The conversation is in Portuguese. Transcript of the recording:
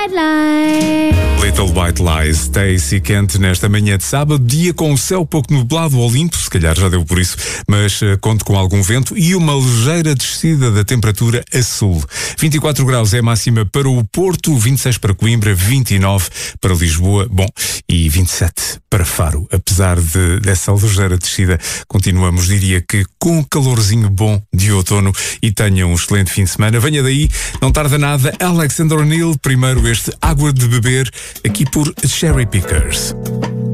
Little White Lies, Stacey Kent nesta manhã de sábado, dia com o céu pouco nublado ao limpo, se calhar já deu por isso, mas conto com algum vento e uma ligeira descida da temperatura a sul. 24 graus é a máxima para o Porto, 26 para Coimbra, 29 para Lisboa, bom, e 27 para Faro. Apesar dessa ligeira descida, continuamos, diria que com um calorzinho bom de outono e tenham um excelente fim de semana. Venha daí, não tarda nada, Alexander O'Neill, primeiro este Água de Beber, aqui por Cherry Pickers.